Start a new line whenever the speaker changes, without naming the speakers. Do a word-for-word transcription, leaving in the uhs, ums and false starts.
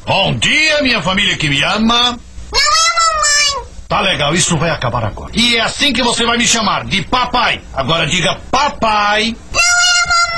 Bom dia, minha família que me ama.
Não é, mamãe.
Tá legal, isso vai acabar agora. E é assim que você vai me chamar, de papai. Agora diga papai.